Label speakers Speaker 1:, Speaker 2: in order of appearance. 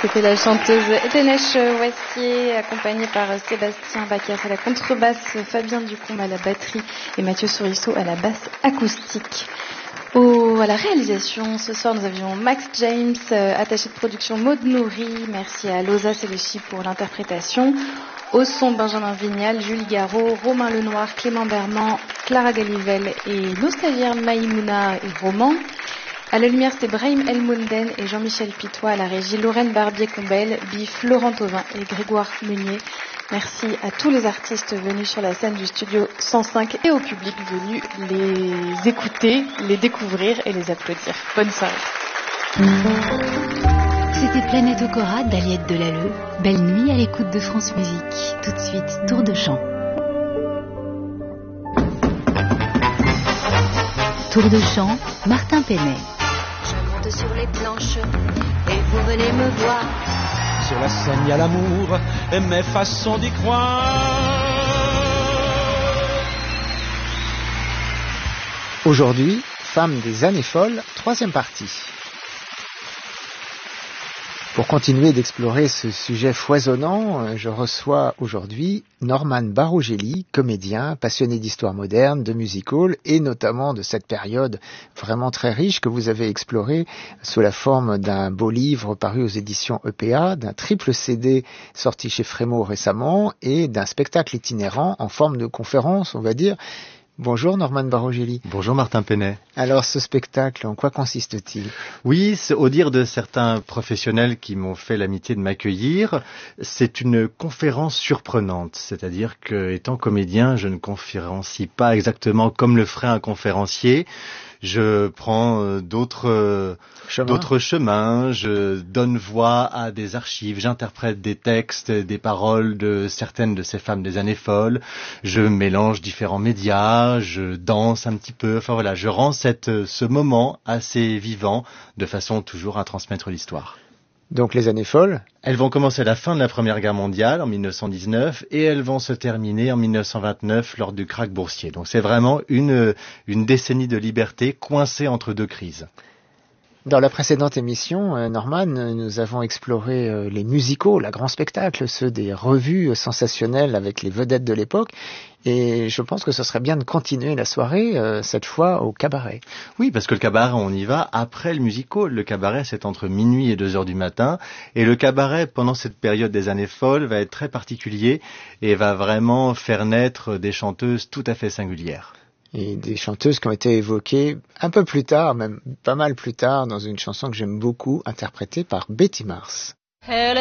Speaker 1: C'était la chanteuse Edenesh Wassier, accompagnée par Sébastien Bacchus à la contrebasse, Fabien Ducombe à la batterie et Mathieu Sourisseau à la basse acoustique. À la réalisation, ce soir, nous avions Max James, attaché de production Maud Nourri. Merci à Loza Selechy pour l'interprétation. Au son, Benjamin Vignal, Julie Garot, Romain Lenoir, Clément Berman, Clara Gallivel et nos stagiaires Maïmouna et Roman. À la lumière, c'était Brahim Elmounden et Jean-Michel Pitois. À la régie, Lorraine Barbier-Combel, Biff, Laurent Thauvin et Grégoire Meunier. Merci à tous les artistes venus sur la scène du studio 105 et au public venu les écouter, les découvrir et les applaudir. Bonne soirée.
Speaker 2: C'était Planète Okora d'Aliette Delalleux. Belle nuit à l'écoute de France Musique. Tout de suite, tour de chant. Tour de chant, Martin Penet.
Speaker 3: Je monte sur les planches et vous venez me voir.
Speaker 4: Sur la scène, il y a l'amour et mes façons d'y croire.
Speaker 5: Aujourd'hui, Femme des années folles, 3e partie. Pour continuer d'explorer ce sujet foisonnant, je reçois aujourd'hui Norman Barogeli, comédien, passionné d'histoire moderne, de music-hall et notamment de cette période vraiment très riche que vous avez explorée sous la forme d'un beau livre paru aux éditions EPA, d'un triple CD sorti chez Frémaux récemment et d'un spectacle itinérant en forme de conférence, on va dire. Bonjour Norman Barogeli.
Speaker 6: Bonjour Martin Penet.
Speaker 5: Alors ce spectacle, en quoi consiste-t-il ?
Speaker 6: Oui, au dire de certains professionnels qui m'ont fait l'amitié de m'accueillir, c'est une conférence surprenante. C'est-à-dire que, étant comédien, je ne conférencie pas exactement comme le ferait un conférencier. Je prends d'autres chemins, je donne voix à des archives, j'interprète des textes, des paroles de certaines de ces femmes des années folles, je mélange différents médias, je danse un petit peu, enfin voilà, je rends ce moment assez vivant de façon toujours à transmettre l'histoire.
Speaker 5: Donc les années folles ?
Speaker 6: Elles vont commencer à la fin de la Première Guerre mondiale, en 1919, et elles vont se terminer en 1929 lors du krach boursier. Donc c'est vraiment une décennie de liberté coincée entre deux crises.
Speaker 5: Dans la précédente émission, Norman, nous avons exploré les musicals, la grand spectacle, ceux des revues sensationnelles avec les vedettes de l'époque. Et je pense que ce serait bien de continuer la soirée, cette fois au cabaret.
Speaker 6: Oui, parce que le cabaret, on y va après le musical. Le cabaret, c'est entre minuit et 2 heures du matin. Et le cabaret, pendant cette période des années folles, va être très particulier et va vraiment faire naître des chanteuses tout à fait singulières.
Speaker 5: Et des chanteuses qui ont été évoquées un peu plus tard, même pas mal plus tard, dans une chanson que j'aime beaucoup, interprétée par Betty Mars.
Speaker 3: Elle